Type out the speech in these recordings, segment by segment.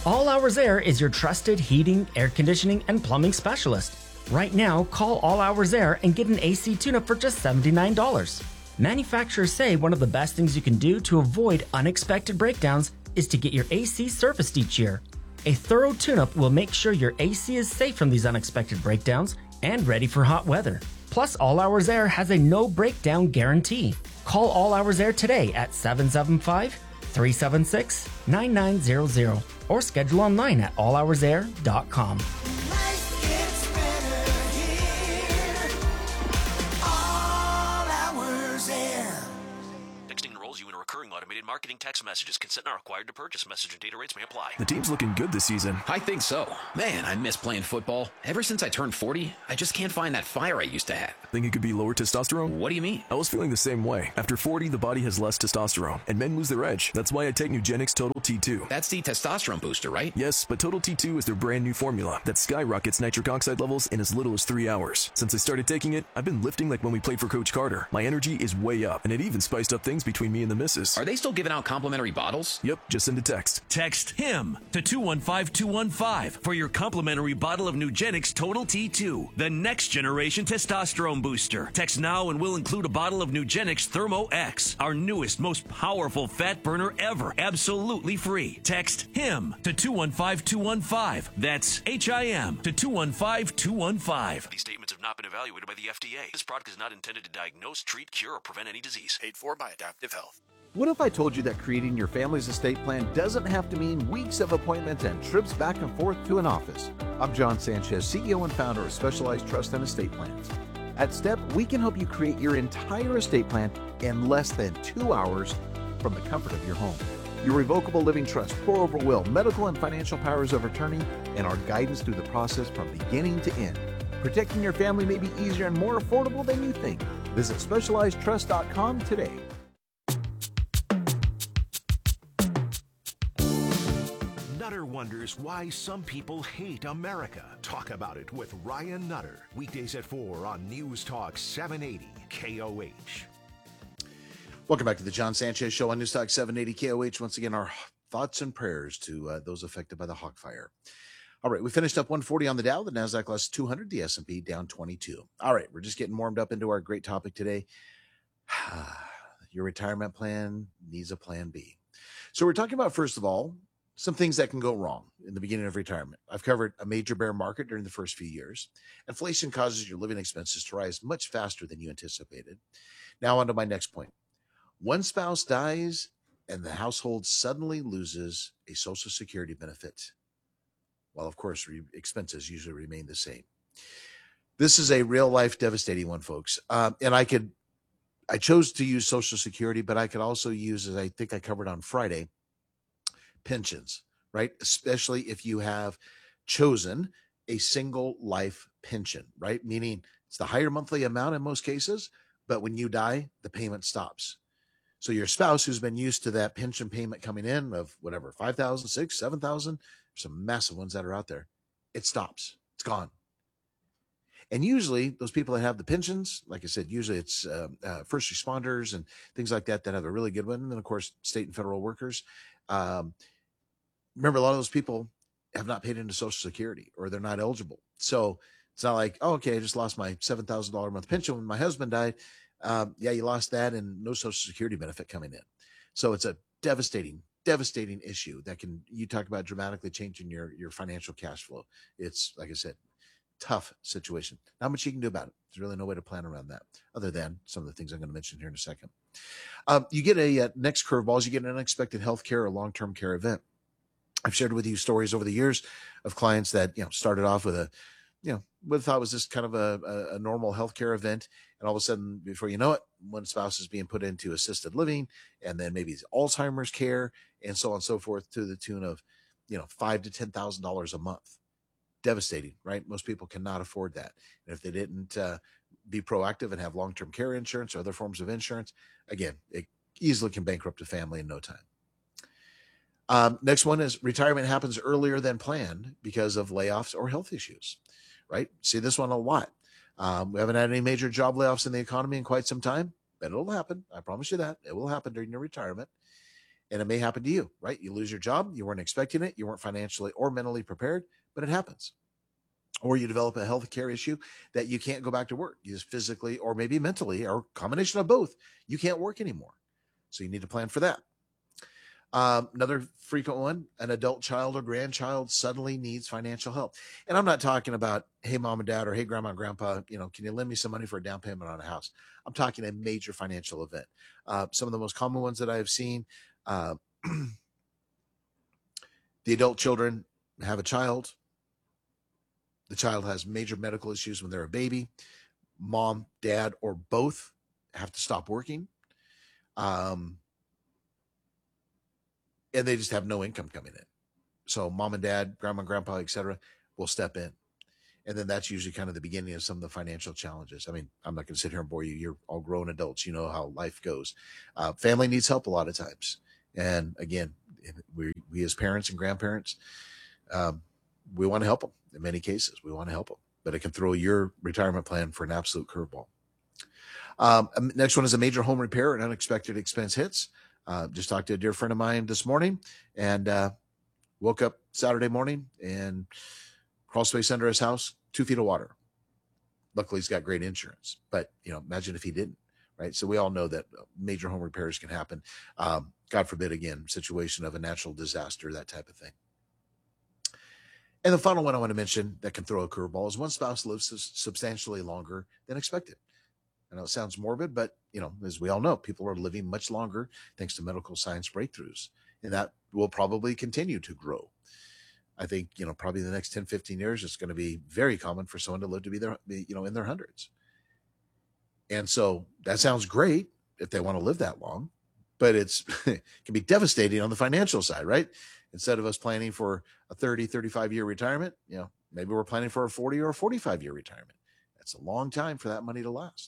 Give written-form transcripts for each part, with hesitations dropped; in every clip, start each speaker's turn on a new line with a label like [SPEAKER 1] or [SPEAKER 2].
[SPEAKER 1] All Hours Air is your trusted heating, air conditioning, and plumbing specialist. Right now, call All Hours Air and get an AC tune-up for just $79. Manufacturers say one of the best things you can do to avoid unexpected breakdowns is to get your AC serviced each year. A thorough tune-up will make sure your AC is safe from these unexpected breakdowns and ready for hot weather. Plus, All Hours Air has a no breakdown guarantee. Call All Hours Air today at 775-376-9900 or schedule online at allhoursair.com.
[SPEAKER 2] Automated marketing text messages. Consent not required to purchase. Message and data rates may apply.
[SPEAKER 3] The team's looking good this season.
[SPEAKER 4] I think so. Man, I miss playing football. Ever since I turned 40, I just can't find that fire I used to have.
[SPEAKER 3] Think it could be lower testosterone?
[SPEAKER 4] What do you mean?
[SPEAKER 3] I was feeling the same way. After 40, the body has less testosterone, and men lose their edge. That's why I take Nugenix Total T2.
[SPEAKER 4] That's the testosterone booster, right?
[SPEAKER 3] Yes, but Total T2 is their brand new formula that skyrockets nitric oxide levels in as little as 3 hours. Since I started taking it, I've been lifting like when we played for Coach Carter. My energy is way up, and it even spiced up things between me and the missus.
[SPEAKER 4] Are they still giving out complimentary bottles?
[SPEAKER 3] Yep, just send a text.
[SPEAKER 5] Text HIM to 215-215 for your complimentary bottle of Nugenix Total T2, the next generation testosterone booster. Text now and we'll include a bottle of Nugenix Thermo X, our newest, most powerful fat burner ever, absolutely free. Text HIM to 215-215. That's HIM to 215-215.
[SPEAKER 2] These statements have not been evaluated by the FDA. This product is not intended to diagnose, treat, cure, or prevent any disease.
[SPEAKER 6] Paid for by Adaptive Health.
[SPEAKER 7] What if I told you that creating your family's estate plan doesn't have to mean weeks of appointments and trips back and forth to an office? I'm John Sanchez, CEO and founder of Specialized Trust and Estate Plans. At STEP, we can help you create your entire estate plan in less than 2 hours from the comfort of your home. Your revocable living trust, pour-over will, medical and financial powers of attorney, and our guidance through the process from beginning to end. Protecting your family may be easier and more affordable than you think. Visit SpecializedTrust.com today.
[SPEAKER 8] Nutter wonders why some people hate America. Talk about it with Ryan Nutter. Weekdays at 4 on News Talk 780 KOH.
[SPEAKER 6] Welcome back to the John Sanchez Show on News Talk 780 KOH. Once again, our thoughts and prayers to those affected by the Hawk fire. All right, we finished up 140 on the Dow. The NASDAQ lost 200, the S&P down 22. All right, we're just getting warmed up into our great topic today. Your retirement plan needs a plan B. So we're talking about, first of all, some things that can go wrong in the beginning of retirement. I've covered a major bear market during the first few years. Inflation causes your living expenses to rise much faster than you anticipated. Now on to my next point. One spouse dies and the household suddenly loses a Social Security benefit. Well, of course, expenses usually remain the same. This is a real life devastating one, folks. And I chose to use Social Security, but I could also use, as I think I covered on Friday, pensions, right? Especially if you have chosen a single life pension, right? Meaning it's the higher monthly amount in most cases, but when you die, the payment stops. So your spouse who's been used to that pension payment coming in of whatever, 5,000, 6,000, 7,000, some massive ones that are out there, it stops. It's gone. And usually those people that have the pensions, like I said, usually it's first responders and things like that that have a really good one. And then, of course, state and federal workers. Remember, a lot of those people have not paid into Social Security or they're not eligible. So it's not like, oh, okay, I just lost my $7,000 a month pension when my husband died. Yeah, you lost that and no Social Security benefit coming in. So it's a devastating issue that you talk about dramatically changing your financial cash flow. It's, like I said, tough situation. Not much you can do about it. There's really no way to plan around that other than some of the things I'm going to mention here in a second. You get a next curveballs. You get an unexpected healthcare or long-term care event. I've shared with you stories over the years of clients that, started off with what I thought was just kind of a normal healthcare event. And all of a sudden, before you know it, one spouse is being put into assisted living and then maybe Alzheimer's care and so on and so forth to the tune of, $5,000 to $10,000 a month. Devastating, right? Most people cannot afford that. And if they didn't be proactive and have long-term care insurance or other forms of insurance, again, it easily can bankrupt a family in no time. Next one is retirement happens earlier than planned because of layoffs or health issues, right? See this one a lot. We haven't had any major job layoffs in the economy in quite some time, but it'll happen. I promise you that. It will happen during your retirement. And it may happen to you, right? You lose your job. You weren't expecting it. You weren't financially or mentally prepared, but it happens. Or you develop a health care issue that you can't go back to work. You just physically or maybe mentally or combination of both. You can't work anymore. So you need to plan for that. Another frequent one, an adult child or grandchild suddenly needs financial help. And I'm not talking about, hey, mom and dad, or hey, grandma and grandpa, can you lend me some money for a down payment on a house? I'm talking a major financial event. Some of the most common ones that I have seen, the adult children have a child. The child has major medical issues when they're a baby. Mom, dad, or both have to stop working. And they just have no income coming in. So mom and dad, grandma and grandpa, et cetera, will step in. And then that's usually kind of the beginning of some of the financial challenges. I mean, I'm not going to sit here and bore you. You're all grown adults. You know how life goes. Family needs help a lot of times. And again, we as parents and grandparents, we want to help them in many cases. We want to help them. But it can throw your retirement plan for an absolute curveball. Next one is a major home repair and unexpected expense hits. Just talked to a dear friend of mine this morning and woke up Saturday morning and crawl space under his house, 2 feet of water. Luckily, he's got great insurance. But, imagine if he didn't, right? So we all know that major home repairs can happen. God forbid, again, situation of a natural disaster, that type of thing. And the final one I want to mention that can throw a curveball is one spouse lives substantially longer than expected. I know it sounds morbid, but, as we all know, people are living much longer thanks to medical science breakthroughs. And that will probably continue to grow. I think, probably in the next 10, 15 years, it's going to be very common for someone to live to be there, in their hundreds. And so that sounds great if they want to live that long, but it can be devastating on the financial side, right? Instead of us planning for a 30, 35-year retirement, maybe we're planning for a 40 or a 45-year retirement. That's a long time for that money to last.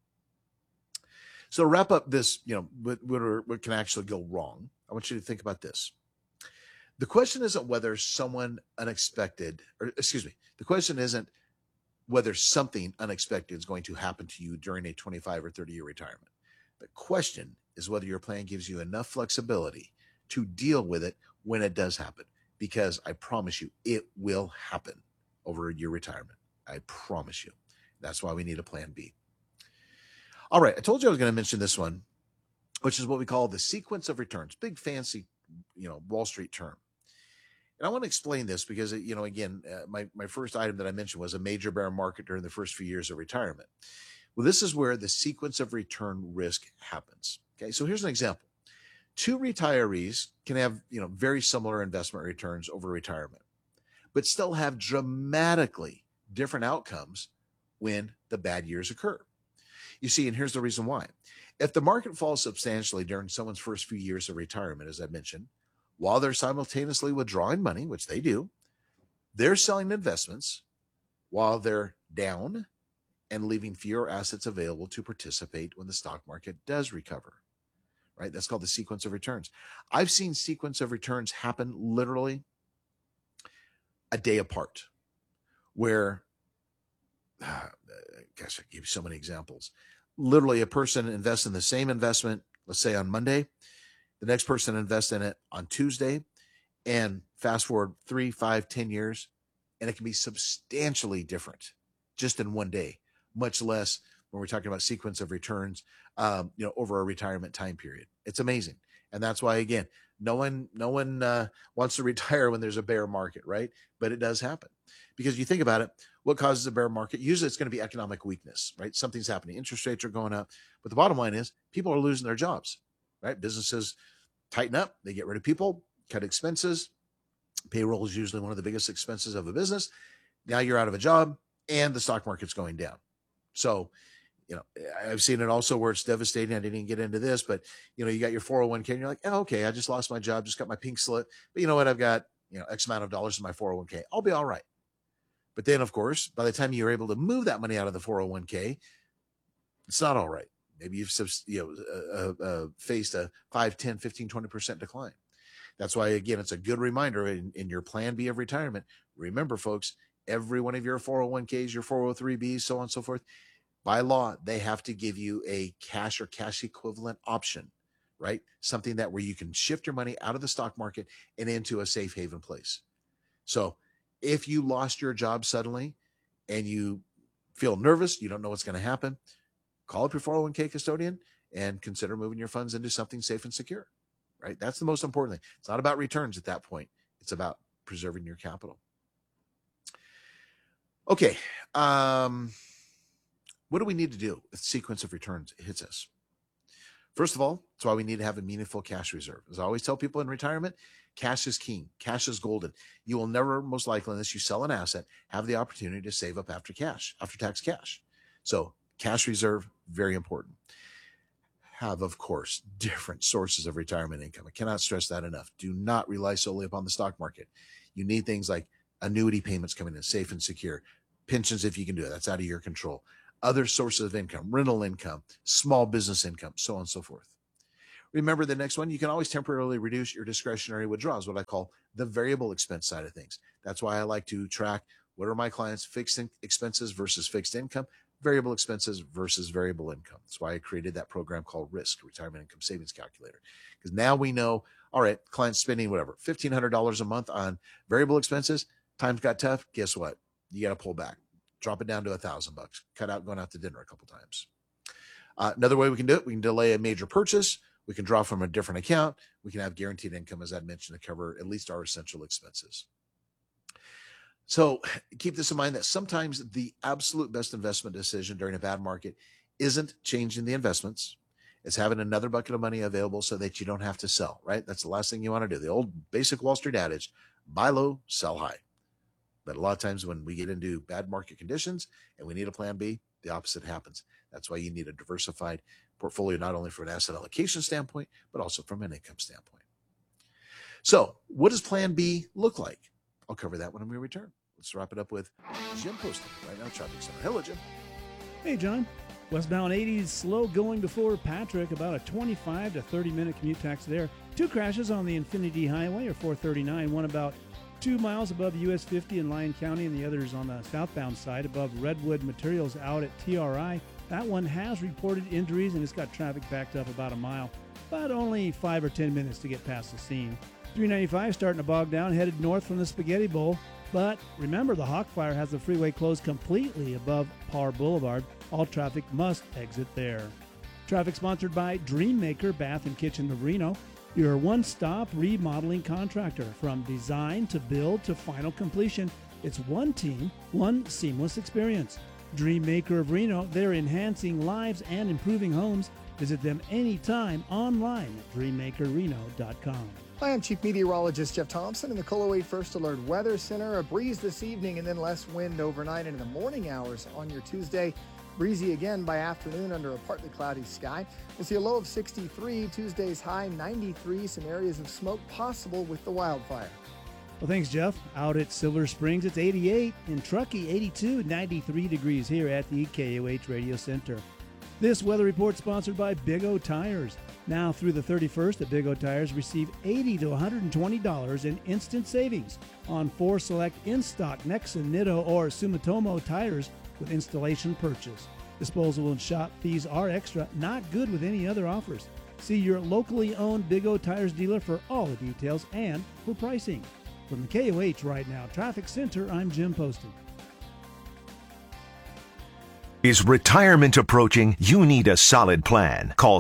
[SPEAKER 6] So to wrap up this, what can actually go wrong, I want you to think about this. The question isn't whether the question isn't whether something unexpected is going to happen to you during a 25 or 30-year retirement. The question is whether your plan gives you enough flexibility to deal with it when it does happen, because I promise you it will happen over your retirement. I promise you. That's why we need a plan B. All right. I told you I was going to mention this one, which is what we call the sequence of returns. Big fancy, Wall Street term. And I want to explain this because, again, my first item that I mentioned was a major bear market during the first few years of retirement. Well, this is where the sequence of return risk happens. Okay. So here's an example. 2 retirees can have, very similar investment returns over retirement, but still have dramatically different outcomes when the bad years occur. You see, and here's the reason why. If the market falls substantially during someone's first few years of retirement, as I mentioned, while they're simultaneously withdrawing money, which they do, they're selling investments while they're down and leaving fewer assets available to participate when the stock market does recover, right? That's called the sequence of returns. I've seen sequence of returns happen literally a day apart, where, gosh, I give you so many examples. Literally, a person invests in the same investment, let's say on Monday, the next person invests in it on Tuesday, and fast forward 3, 5, 10 years, and it can be substantially different just in one day, much less when we're talking about sequence of returns, over a retirement time period. It's amazing. And that's why, again, no one wants to retire when there's a bear market, right? But it does happen. Because you think about it, what causes a bear market? Usually it's going to be economic weakness, right? Something's happening. Interest rates are going up. But the bottom line is people are losing their jobs, right? Businesses tighten up. They get rid of people, cut expenses. Payroll is usually one of the biggest expenses of a business. Now you're out of a job and the stock market's going down. So, I've seen it also where it's devastating. I didn't even get into this, but, you got your 401k and you're like, oh, okay, I just lost my job, just got my pink slip. But you know what? I've got, X amount of dollars in my 401k. I'll be all right. But then, of course, by the time you're able to move that money out of the 401k, it's not all right. Maybe you've faced a 5, 10, 15, 20% decline. That's why, again, it's a good reminder in your plan B of retirement. Remember, folks, every one of your 401ks, your 403bs, so on and so forth, by law, they have to give you a cash or cash equivalent option right? Something that where you can shift your money out of the stock market and into a safe haven place. So if you lost your job suddenly and you feel nervous, you don't know what's going to happen, call up your 401k custodian and consider moving your funds into something safe and secure, right? That's the most important thing. It's not about returns at that point. It's about preserving your capital. Okay. What do we need to do if the sequence of returns hits us? First of all, that's why we need to have a meaningful cash reserve. As I always tell people in retirement, cash is king. Cash is golden. You will never, most likely, unless you sell an asset, have the opportunity to save up after-tax cash. So cash reserve, very important. Have, of course, different sources of retirement income. I cannot stress that enough. Do not rely solely upon the stock market. You need things like annuity payments coming in, safe and secure. Pensions, if you can do it. That's out of your control. Other sources of income, rental income, small business income, so on and so forth. Remember the next one, you can always temporarily reduce your discretionary withdrawals, what I call the variable expense side of things. That's why I like to track what are my clients' fixed expenses versus fixed income, variable expenses versus variable income. That's why I created that program called RISC, Retirement Income Savings Calculator. Because now we know, all right, clients spending whatever, $1,500 a month on variable expenses, times got tough, guess what? You got to pull back. Drop it down to $1,000. Cut out going out to dinner a couple times. Another way we can do it, we can delay a major purchase. We can draw from a different account. We can have guaranteed income, as I mentioned, to cover at least our essential expenses. So keep this in mind that sometimes the absolute best investment decision during a bad market isn't changing the investments. It's having another bucket of money available so that you don't have to sell, right? That's the last thing you want to do. The old basic Wall Street adage, buy low, sell high. But a lot of times when we get into bad market conditions and we need a plan B, the opposite happens. That's why you need a diversified portfolio, not only from an asset allocation standpoint, but also from an income standpoint. So what does plan B look like? I'll cover that when we return. Let's wrap it up with Jim Poston, right now, Traffic Center. Hello, Jim.
[SPEAKER 9] Hey, John. Westbound 80 is slow going before Patrick, about a 25 to 30-minute commute tax there. 2 crashes on the Infinity Highway or 439, one about 2 miles above US 50 in Lyon County, and the other is on the southbound side above Redwood Materials out at TRI. That one has reported injuries, and it's got traffic backed up about a mile, but only 5 or 10 minutes to get past the scene. 395 starting to bog down, headed north from the Spaghetti Bowl. But remember, the Hawkfire has the freeway closed completely above Parr Boulevard. All traffic must exit there. Traffic sponsored by Dreammaker Bath and Kitchen of Reno, your one-stop remodeling contractor. From design to build to final completion, it's one team, one seamless experience. Dreammaker of Reno, they're enhancing lives and improving homes. Visit them anytime online at dreammakerreno.com.
[SPEAKER 10] Hi, I'm Chief Meteorologist Jeff Thompson in the KOLO 8 First Alert Weather Center. A breeze this evening and then less wind overnight and in the morning hours on your Tuesday. Breezy again by afternoon under a partly cloudy sky. We'll see a low of 63, Tuesday's high 93, some areas of smoke possible with the wildfire.
[SPEAKER 9] Well, thanks, Jeff. Out at Silver Springs, it's 88. In Truckee, 82, 93 degrees here at the KOH Radio Center. This weather report sponsored by Big O Tires. Now through the 31st at Big O Tires, receive $80 to $120 in instant savings on 4 select in-stock Nexen, Nitto, or Sumitomo tires with installation purchase. Disposal and shop fees are extra, not good with any other offers. See your locally owned Big O Tires dealer for all the details and for pricing. From the KOH Right Now Traffic Center, I'm Jim Poston.
[SPEAKER 8] Is retirement approaching? You need a solid plan. Call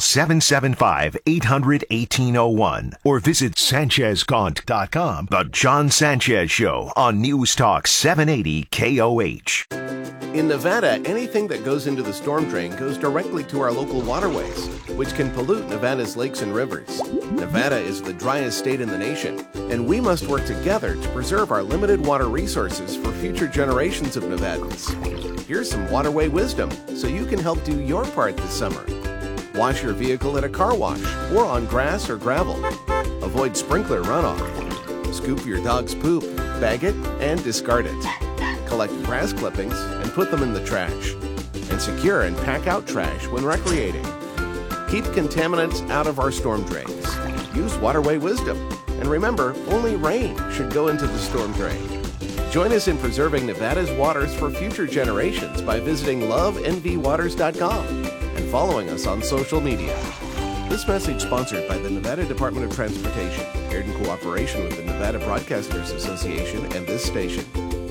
[SPEAKER 8] 775-800-1801 or visit SanchezGaunt.com. The John Sanchez Show on News Talk 780 KOH.
[SPEAKER 11] In Nevada, anything that goes into the storm drain goes directly to our local waterways, which can pollute Nevada's lakes and rivers. Nevada is the driest state in the nation, and we must work together to preserve our limited water resources for future generations of Nevadans. Here's some waterway wisdom so you can help do your part this summer. Wash your vehicle at a car wash or on grass or gravel. Avoid sprinkler runoff. Scoop your dog's poop, bag it, and discard it. Collect grass clippings and put them in the trash. And secure and pack out trash when recreating. Keep contaminants out of our storm drains. Use waterway wisdom. And remember, only rain should go into the storm drain. Join us in preserving Nevada's waters for future generations by visiting lovenvwaters.com and following us on social media. This message sponsored by the Nevada Department of Transportation, aired in cooperation with the Nevada Broadcasters Association and this station.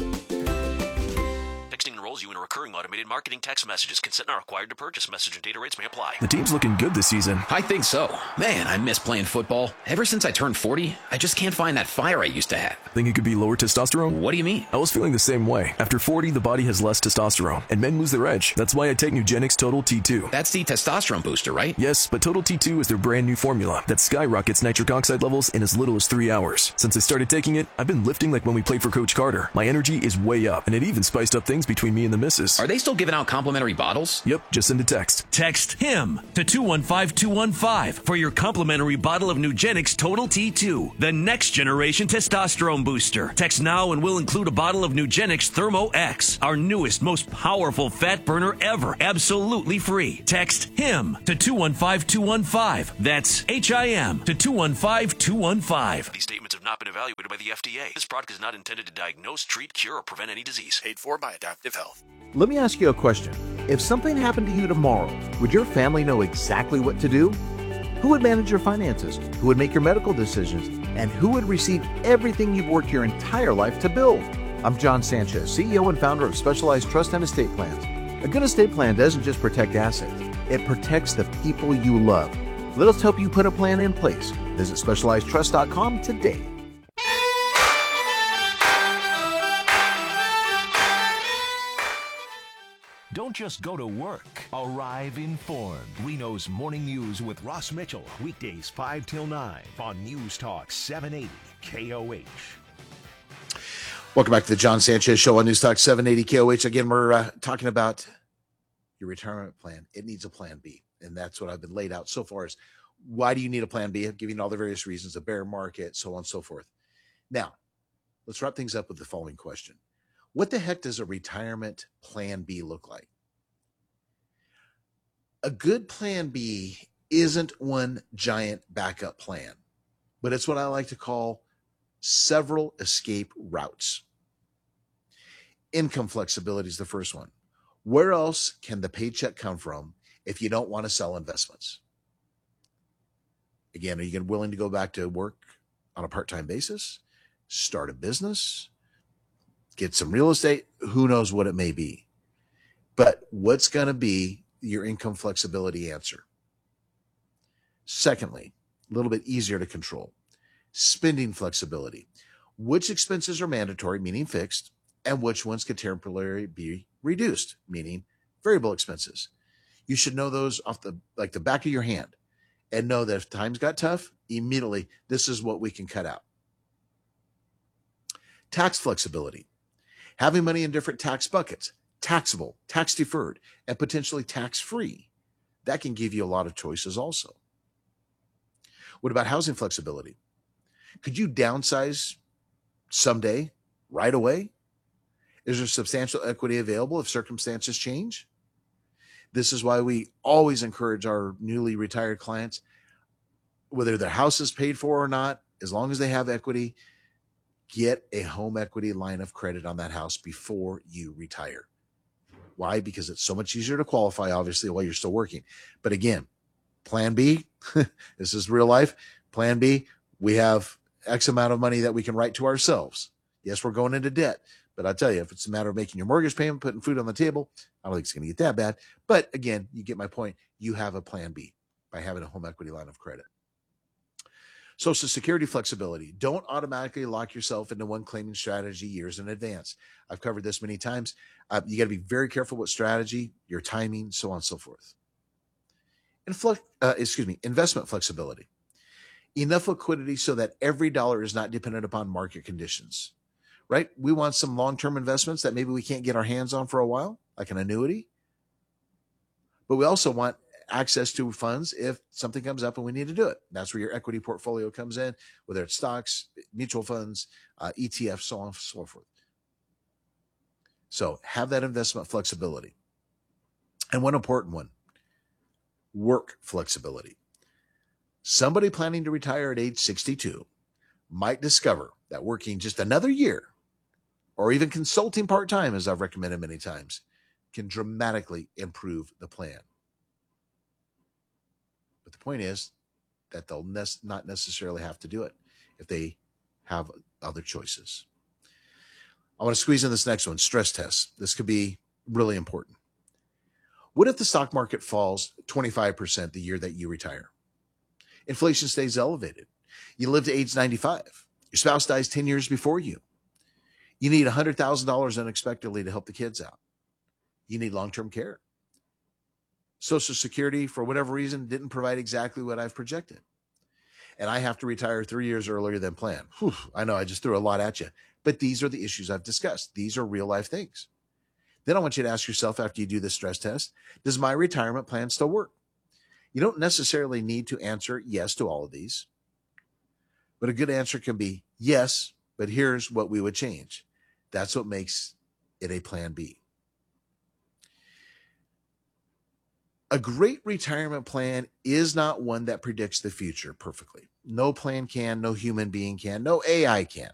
[SPEAKER 2] Texting enrolls you in a recurring automated marketing text messages. Consent not required to purchase. Message and data rates may apply.
[SPEAKER 3] The team's looking good this season.
[SPEAKER 4] I think so. Man, I miss playing football. Ever since I turned 40, I just can't find that fire I used to have.
[SPEAKER 3] Think it could be lower testosterone?
[SPEAKER 4] What do you mean?
[SPEAKER 3] I was feeling the same way. After 40, the body has less testosterone, and men lose their edge. That's why I take Nugenix Total T2.
[SPEAKER 4] That's the testosterone booster, right?
[SPEAKER 3] Yes, but Total T2 is their brand new formula that skyrockets nitric oxide levels in as little as 3 hours. Since I started taking it, I've been lifting like when we played for Coach Carter. My energy is way up, and it even spiced up things between me and the missus.
[SPEAKER 4] Are they still giving out complimentary bottles?
[SPEAKER 3] Yep, just send a text.
[SPEAKER 5] Text HIM to 215215 for your complimentary bottle of Nugenix Total T2, the next generation testosterone booster. Text now and we'll include a bottle of Nugenix Thermo X, our newest, most powerful fat burner ever, absolutely free. Text HIM to 215215. That's HIM to 215215.
[SPEAKER 2] These statements have not been evaluated by the FDA. This product is not intended to diagnose, treat, cure, or prevent any disease. Paid for by Adaptive Health.
[SPEAKER 7] Let me ask you a question. If something happened to you tomorrow, would your family know exactly what to do? Who would manage your finances? Who would make your medical decisions? And who would receive everything you've worked your entire life to build? I'm John Sanchez, CEO and founder of Specialized Trust and Estate Plans. A good estate plan doesn't just protect assets, it protects the people you love. Let us help you put a plan in place. Visit specializedtrust.com today.
[SPEAKER 8] Don't just go to work. Arrive informed. Reno's Morning News with Ross Mitchell. Weekdays 5 till 9 on News Talk 780 KOH.
[SPEAKER 6] Welcome back to the John Sanchez Show on News Talk 780 KOH. Again, we're talking about your retirement plan. It needs a plan B. And that's what I've been laid out so far is why do you need a plan B? I'm giving all the various reasons, a bear market, so on and so forth. Now, let's wrap things up with the following question. What the heck does a retirement plan B look like? A good plan B isn't one giant backup plan, but it's what I like to call several escape routes. Income flexibility is the first one. Where else can the paycheck come from if you don't want to sell investments? Again, are you willing to go back to work on a part-time basis, start a business, get some real estate? Who knows what it may be. But what's going to be your income flexibility answer? Secondly, a little bit easier to control. Spending flexibility. Which expenses are mandatory, meaning fixed, and which ones can temporarily be reduced, meaning variable expenses. You should know those off the back of your hand and know that if times got tough, immediately this is what we can cut out. Tax flexibility. Having money in different tax buckets, taxable, tax deferred, and potentially tax free. That can give you a lot of choices also. What about housing flexibility? Could you downsize someday, right away? Is there substantial equity available if circumstances change? This is why we always encourage our newly retired clients, whether their house is paid for or not, as long as they have equity, get a home equity line of credit on that house before you retire. Why? Because it's so much easier to qualify, obviously, while you're still working. But again, plan B, this is real life. Plan B, we have X amount of money that we can write to ourselves. Yes, we're going into debt. But I'll tell you, if it's a matter of making your mortgage payment, putting food on the table, I don't think it's going to get that bad. But again, you get my point. You have a plan B by having a home equity line of credit. Social Security flexibility. Don't automatically lock yourself into one claiming strategy years in advance. I've covered this many times. You got to be very careful with strategy, your timing, so on and so forth. Investment flexibility. Enough liquidity so that every dollar is not dependent upon market conditions, right? We want some long-term investments that maybe we can't get our hands on for a while, like an annuity. But we also want access to funds if something comes up and we need to do it. That's where your equity portfolio comes in, whether it's stocks, mutual funds, ETFs, so on and so forth. So have that investment flexibility. And one important one, work flexibility. Somebody planning to retire at age 62 might discover that working just another year or even consulting part-time, as I've recommended many times, can dramatically improve the plan. But the point is that they'll not necessarily have to do it if they have other choices. I want to squeeze in this next one, stress tests. This could be really important. What if the stock market falls 25% the year that you retire? Inflation stays elevated. You live to age 95. Your spouse dies 10 years before you. You need $100,000 unexpectedly to help the kids out. You need long-term care. Social Security, for whatever reason, didn't provide exactly what I've projected. And I have to retire 3 years earlier than planned. Whew, I know I just threw a lot at you. But these are the issues I've discussed. These are real life things. Then I want you to ask yourself after you do this stress test, does my retirement plan still work? You don't necessarily need to answer yes to all of these. But a good answer can be yes, but here's what we would change. That's what makes it a plan B. A great retirement plan is not one that predicts the future perfectly. No plan can, no human being can, no AI can.